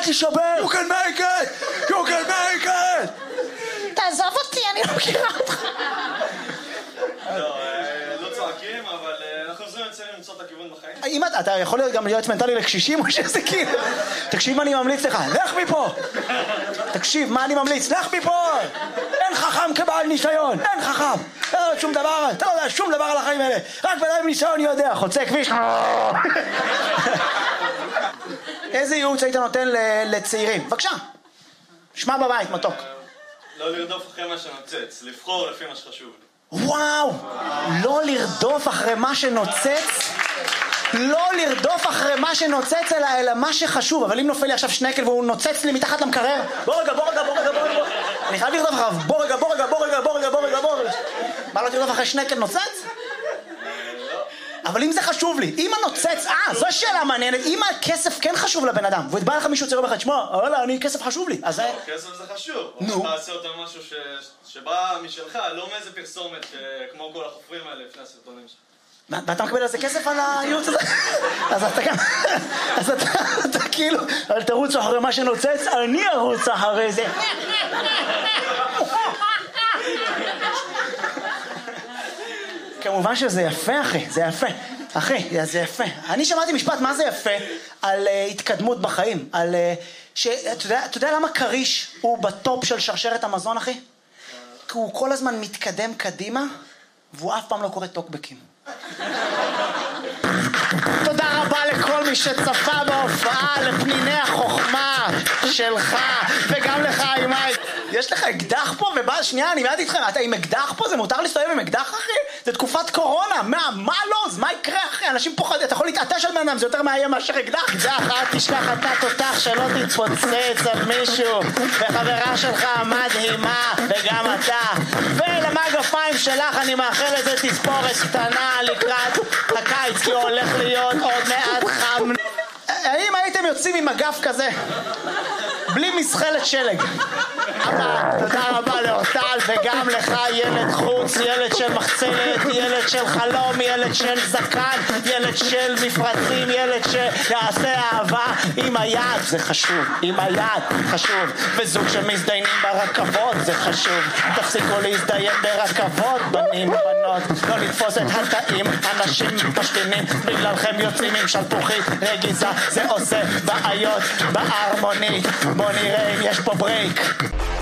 תישבר! You can make it! You can make it! תעזוב אותי, אני לא מכירה אותך. לא צועקים, אבל אנחנו עוזרים לצעירים למצוא את הכיוון בחיים. אם אתה יכול גם להיות מנטלי לקשישים או שזה כאילו... תקשיב מה אני ממליץ לך, לך מפה! תקשיב מה אני ממליץ, לך מפה! אין חכם כבעל ניסיון, אין חכם! אתה לא יודע שום דבר, אתה לא יודע שום דבר על החיים האלה, רק בן אדם ניסיון יודע, חוצה כביש... איזה ייעוץ היית נותן לצעירים? בבקשה, שמע בבית, מתוק. לא לרדוף אחרי מה שנוצץ, לבחור לפי מה שחשוב לי. וואו, לא לרדוף אחרי מה שנוצץ, לא לרדוף אחרי מה שנוצץ אלא מה שחשוב. אבל אם נופל לי עכשיו שנקל והוא נוצץ לי מתחת למקרר, בוא רגע, אני חייב לרדוף אחריו, בוא רגע, מה לא תרדוף אחרי שנקל נוצץ? אבל אם זה חשוב לי, אם הנוצץ, זו שאלה מעניינת, אם הכסף כן חשוב לבן אדם, ובא לך מישהו צעיר ובחד, שמוע, אני כסף חשוב לי, אז... כסף זה חשוב, נו. אתה עושה אותם משהו שבא משלך, לא מאיזה פרסומת כמו כל החופרים האלה לפני הסרטונים שלך. ואתה מקבל על זה כסף על הייעוץ הזה? אז אתה כאילו, אל תרוץ אחרי מה שנוצץ, אני ארוץ אחרי זה. כמובן שזה יפה, אחי, זה יפה. אחי, זה יפה. אני שמעתי משפט, מה זה יפה? על התקדמות בחיים. על... אתה יודע למה קריש הוא בטופ של שרשרת המזון, אחי? כי הוא כל הזמן מתקדם קדימה, והוא אף פעם לא קורא טוקבקים. תודה רבה לכל מי שצפה בהופעה, לפניני החוכמה שלך, וגם לך, אימאי. יש לך אקדח פה, ובא, שנייה, אני מעט איתכם, אתה עם אקדח פה? זה מותר להסתובב עם אקדח, אחי? זה תקופת קורונה, מה לא? אז מה יקרה, אחי? אנשים פוחדים, אתה יכול להתעטש על בן אדם, זה יותר מאיים מאשר אקדח. אקדח, אל תשכח אתה תותח שלא תתפוצץ על מישהו, וחברה שלך מדהימה, וגם אתה. ולמגפיים שלך אני מאחל לזה תספורת קטנה לקראת הקיץ, כי הוא הולך להיות עוד מעט חם. האם הייתם יוצאים עם אגף כזה? בלי מסחלת שלג. אבל תודה רבה לאורטל, וגם לך ילד חוץ, ילד של מחצלת, ילד של חלום, ילד של זקן, ילד של מפרצים, ילד שיעשה אהבה עם היד, זה חשוב, עם היד חשוב, וזוג שמזדיינים ברכבות, זה חשוב. תפסיקו להזדיין ברכבות, בנים ובנות, לא לתפוס את התאים, אנשים משתינים, בגללכם יוצאים עם שלפוחית רגיזה, זה עושה בעיות בהרמונית. בוא נראה אם יש פה ברייק.